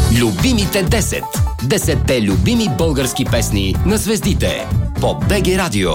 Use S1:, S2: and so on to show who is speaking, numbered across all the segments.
S1: Любимите 10. 10-те любими български песни на звездите по БГ Радио.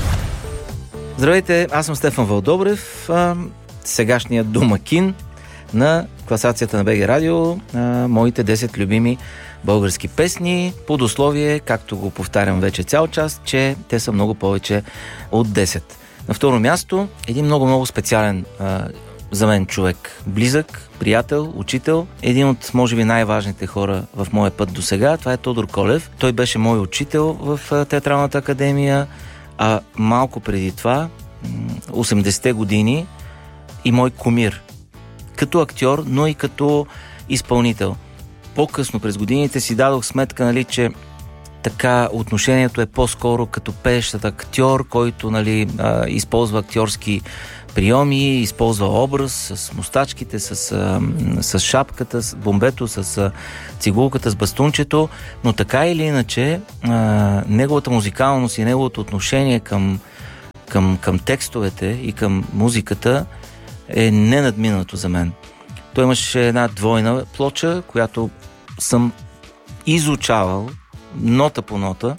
S2: Здравейте, аз съм Стефан Вълдобрев, сегашният домакин на класацията на БГ Радио, моите 10 любими български песни, под условие, както го повтарям вече цял час, че те са много повече от 10. На второ място, един много специален за мен човек, близък, приятел, учител, един от, може би, най-важните хора в моя път до сега. Това е Тодор Колев. Той беше мой учител в Театралната академия, а малко преди това, 80-те години, и мой кумир. Като актьор, но и като изпълнител. По-късно през годините си дадох сметка, нали, че така отношението е по-скоро като пеещ актьор, който използва актьорски приеми, използва образ с мустачките, с шапката, с бомбето, с цигулката, с бастунчето, но така или иначе неговата музикалност и неговото отношение към текстовете и към музиката е ненадминато за мен. Той имаше една двойна плоча, която съм изучавал нота по нота,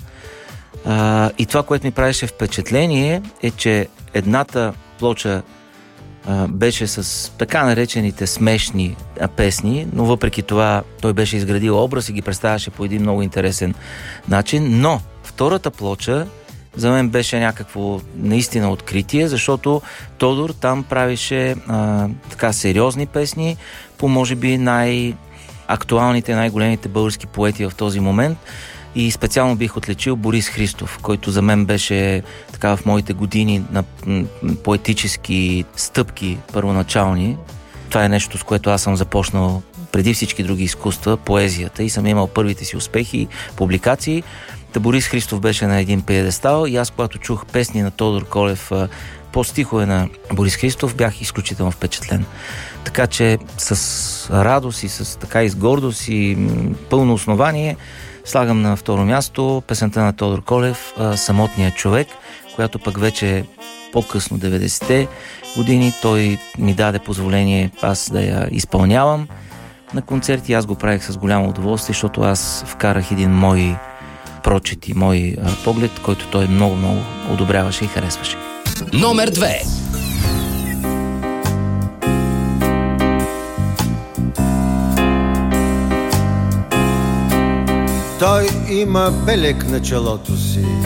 S2: и това, което ми правеше впечатление, е, че едната плоча беше с така наречените смешни песни, но въпреки това той беше изградил образ и ги представяше по един много интересен начин, но втората плоча за мен беше някакво наистина откритие, защото Тодор там правише така сериозни песни по, може би, най-актуалните, най-големите български поети в този момент. И специално бих отличил Борис Христов, който за мен беше така в моите години на поетически стъпки първоначални. Това е нещо, с което аз съм започнал преди всички други изкуства, поезията, и съм имал първите си успехи, публикации. Борис Христов беше на един пиедестал и аз, когато чух песни на Тодор Колев по стихове на Борис Христов, бях изключително впечатлен. Така че с радост и с така и с гордост и пълно основание слагам на второ място песента на Тодор Колев "Самотният човек", която пък вече по-късно, 90-те години, той ми даде позволение аз да я изпълнявам на концерти. Аз го правих с голямо удоволствие, защото аз вкарах един мой прочет и мой поглед, който той много одобряваше и харесваше.
S1: Номер 2.
S3: Той има белег на челото си,